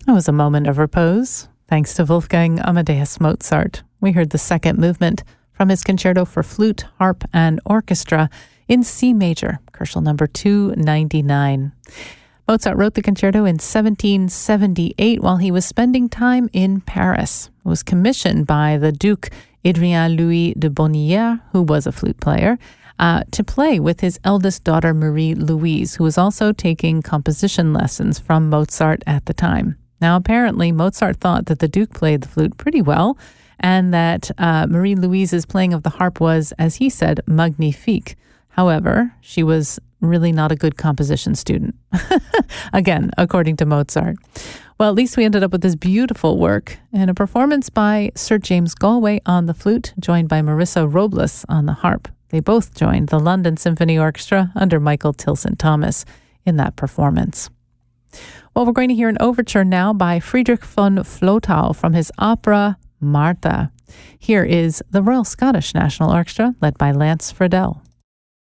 That was a moment of repose, thanks to Wolfgang Amadeus Mozart. We heard the second movement from his concerto for flute, harp, and orchestra in C major, Koelschel number 299. Mozart wrote the concerto in 1778 while he was spending time in Paris. It was commissioned by the Duke Adrien Louis de Bonnières, who was a flute player, to play with his eldest daughter Marie-Louise, who was also taking composition lessons from Mozart at the time. Now, apparently, Mozart thought that the Duke played the flute pretty well, and that Marie-Louise's playing of the harp was, as he said, magnifique. However, she was really not a good composition student. Again, according to Mozart. Well, at least we ended up with this beautiful work in a performance by Sir James Galway on the flute, joined by Marissa Robles on the harp. They both joined the London Symphony Orchestra under Michael Tilson Thomas in that performance. Well, we're going to hear an overture now by Friedrich von Flotow from his opera Martha. Here is the Royal Scottish National Orchestra, led by Lance Friedel.